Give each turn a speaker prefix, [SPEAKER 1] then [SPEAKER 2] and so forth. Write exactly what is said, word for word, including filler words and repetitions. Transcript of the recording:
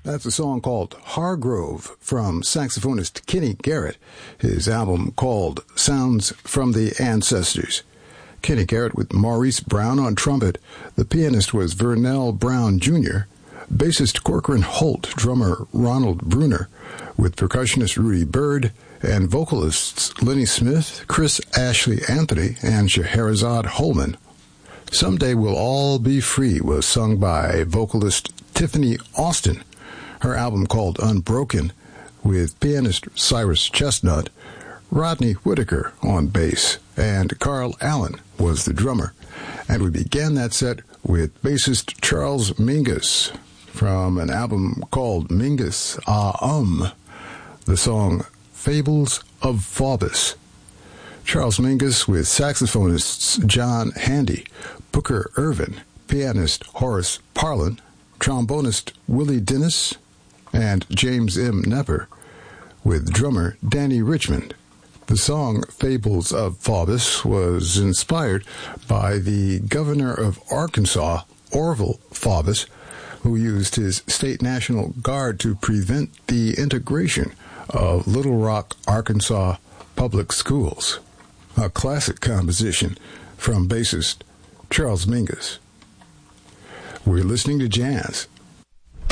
[SPEAKER 1] That's a song called Hargrove from saxophonist Kenny Garrett, his album called Sounds from the Ancestors. Kenny Garrett with Maurice Brown on trumpet. The pianist was Vernell Brown Junior, bassist Corcoran Holt, drummer Ronald Bruner, with percussionist Rudy Bird, and vocalists Lenny Smith, Chris Ashley Anthony, and Scheherazade Holman. Someday We'll All Be Free was sung by vocalist Tiffany Austin. Her album called Unbroken, with pianist Cyrus Chestnut, Rodney Whitaker on bass, and Carl Allen was the drummer. And we began that set with bassist Charles Mingus from an album called Mingus Ah Um, the song Fables of Faubus. Charles Mingus with saxophonists John Handy, Booker Irvin, pianist Horace Parlin, trombonist Willie Dennis, and James M. Nepper, with drummer Danny Richmond. The song Fables of Faubus was inspired by the governor of Arkansas, Orville Faubus, who used his state National Guard to prevent the integration of Little Rock, Arkansas public schools. A classic composition from bassist Charles Mingus. We're listening to jazz